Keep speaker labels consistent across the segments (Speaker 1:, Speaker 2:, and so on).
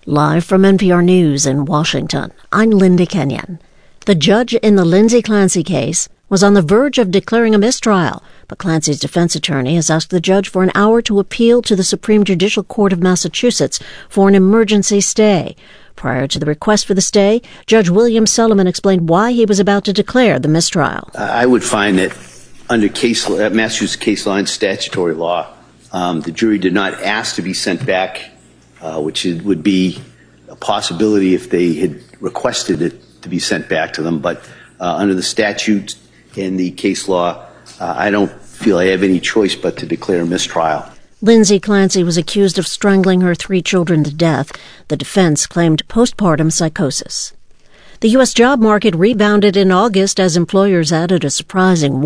Speaker 1: Live from NPR News in Washington, I'm Linda Kenyon. The judge in the Lindsay Clancy case was on the verge of declaring a mistrial, but Clancy's defense attorney has asked the judge for an hour to appeal to the Supreme Judicial Court of Massachusetts for an emergency stay. Prior to the request for the stay, Judge William Sullivan explained why he was about to declare the mistrial.
Speaker 2: I would find that under Massachusetts case law and statutory law, the jury did not ask to be sent back, which would be a possibility if they had requested it to be sent back to them. But under the statute and the case law, I don't feel I have any choice but to declare a mistrial.
Speaker 1: Lindsay Clancy was accused of strangling her 3 children to death. The defense claimed postpartum psychosis. The U.S. job market rebounded in August as employers added a surprising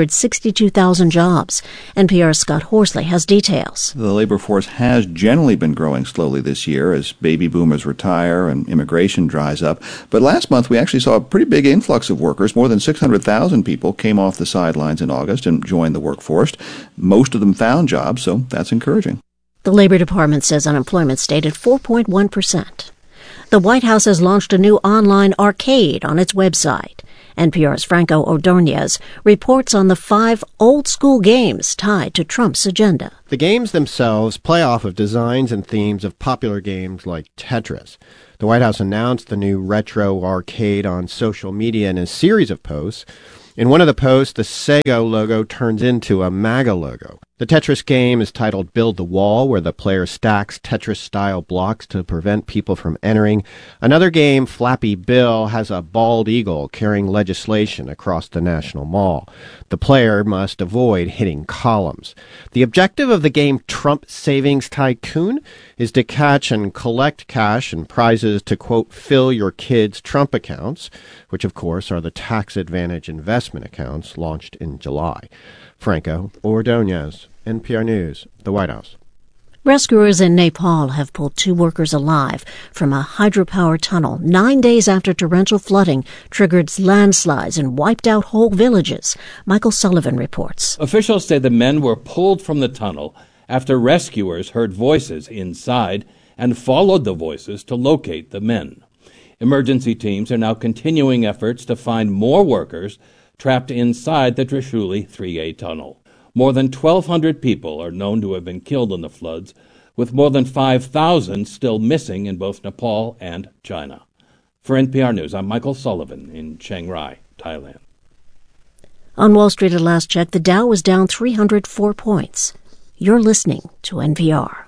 Speaker 1: 162,000 jobs. NPR's Scott Horsley has details.
Speaker 3: The labor force has generally been growing slowly this year as baby boomers retire and immigration dries up. But last month we actually saw a pretty big influx of workers. More than 600,000 people came off the sidelines in August and joined the workforce. Most of them found jobs, so that's encouraging.
Speaker 1: The Labor Department says unemployment stayed at 4.1%. The White House has launched a new online arcade on its website. NPR's Franco Ordonez reports on the 5 old-school games tied to Trump's agenda.
Speaker 4: The games themselves play off of designs and themes of popular games like Tetris. The White House announced the new retro arcade on social media in a series of posts. In one of the posts, the Sega logo turns into a MAGA logo. The Tetris game is titled Build the Wall, where the player stacks Tetris-style blocks to prevent people from entering. Another game, Flappy Bill, has a bald eagle carrying legislation across the National Mall. The player must avoid hitting columns. The objective of the game Trump Savings Tycoon is to catch and collect cash and prizes to, quote, fill your kids' Trump accounts, which, of course, are the tax advantage investment accounts launched in July. Franco Ordonez, NPR News, the White House.
Speaker 1: Rescuers in Nepal have pulled 2 workers alive from a hydropower tunnel 9 days after torrential flooding triggered landslides and wiped out whole villages. Michael Sullivan reports.
Speaker 5: Officials say the men were pulled from the tunnel after rescuers heard voices inside and followed the voices to locate the men. Emergency teams are now continuing efforts to find more workers trapped inside the Trishuli 3A tunnel. More than 1,200 people are known to have been killed in the floods, with more than 5,000 still missing in both Nepal and China. For NPR News, I'm Michael Sullivan in Chiang Rai, Thailand.
Speaker 1: On Wall Street at last check, the Dow was down 304 points. You're listening to NPR.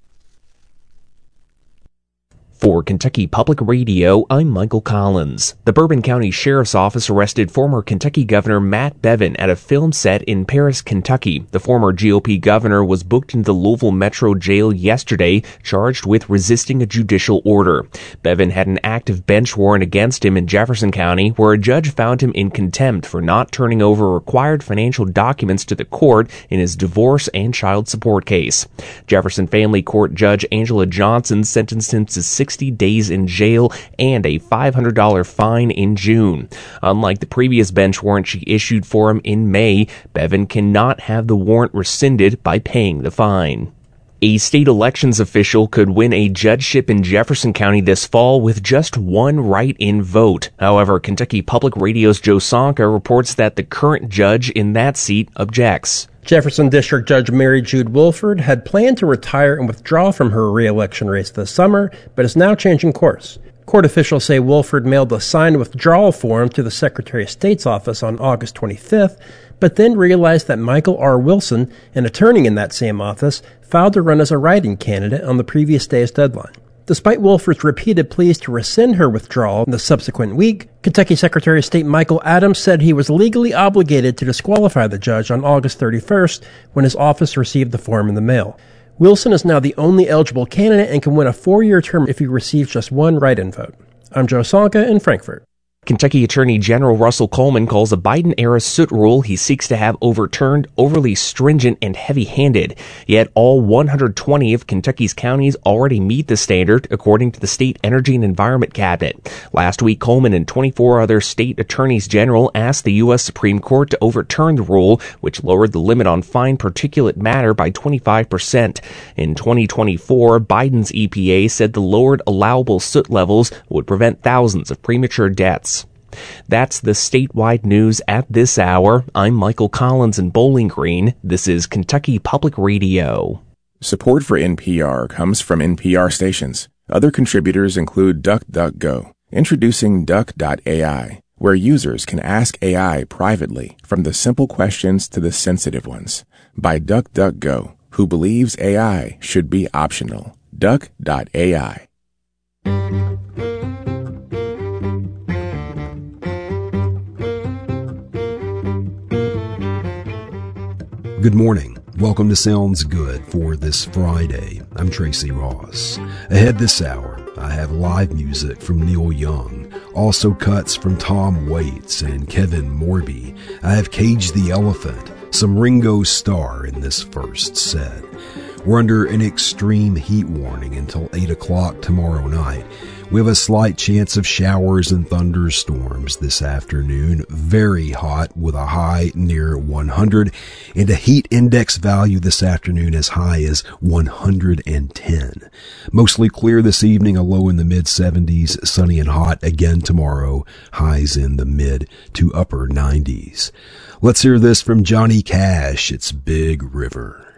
Speaker 6: For Kentucky Public Radio, I'm Michael Collins. The Bourbon County Sheriff's Office arrested former Kentucky Governor Matt Bevin at a film set in Paris, Kentucky. The former GOP governor was booked into the Louisville Metro Jail yesterday, charged with resisting a judicial order. Bevin had an active bench warrant against him in Jefferson County, where a judge found him in contempt for not turning over required financial documents to the court in his divorce and child support case. Jefferson Family Court Judge Angela Johnson sentenced him to 60 days in jail and a $500 fine in June. Unlike the previous bench warrant she issued for him in May, Bevin cannot have the warrant rescinded by paying the fine. A state elections official could win a judgeship in Jefferson County this fall with just one write-in vote. However, Kentucky Public Radio's Joe Sonka reports that the current judge in that seat objects.
Speaker 7: Jefferson District Judge Mary Jude Wolford had planned to retire and withdraw from her re-election race this summer, but is now changing course. Court officials say Wolford mailed a signed withdrawal form to the Secretary of State's office on August 25th, but then realized that Michael R. Wilson, an attorney in that same office, filed to run as a write-in candidate on the previous day's deadline. Despite Wolford's repeated pleas to rescind her withdrawal in the subsequent week, Kentucky Secretary of State Michael Adams said he was legally obligated to disqualify the judge on August 31st when his office received the form in the mail. Wilson is now the only eligible candidate and can win a 4-year term if he receives just one write-in vote. I'm Joe Sonka in Frankfurt.
Speaker 6: Kentucky Attorney General Russell Coleman calls a Biden-era soot rule he seeks to have overturned overly stringent and heavy-handed. Yet all 120 of Kentucky's counties already meet the standard, according to the State Energy and Environment Cabinet. Last week, Coleman and 24 other state attorneys general asked the U.S. Supreme Court to overturn the rule, which lowered the limit on fine particulate matter by 25%. In 2024, Biden's EPA said the lowered allowable soot levels would prevent thousands of premature deaths. That's the statewide news at this hour. I'm Michael Collins in Bowling Green. This is Kentucky Public Radio.
Speaker 8: Support for NPR comes from NPR stations. Other contributors include DuckDuckGo. Introducing Duck.ai, where users can ask AI privately, from the simple questions to the sensitive ones. By DuckDuckGo, who believes AI should be optional. Duck.ai.
Speaker 9: Good morning. Welcome to Sounds Good for this Friday. I'm Tracy Ross. Ahead this hour, I have live music from Neil Young, also cuts from Tom Waits and Kevin Morby. I have Cage the Elephant, some Ringo Starr in this first set. We're under an extreme heat warning until 8 o'clock tomorrow night. We have a slight chance of showers and thunderstorms this afternoon. Very hot with a high near 100 and a heat index value this afternoon as high as 110. Mostly clear this evening, a low in the mid-70s, sunny and hot again tomorrow, highs in the mid to upper 90s. Let's hear this from Johnny Cash. It's Big River.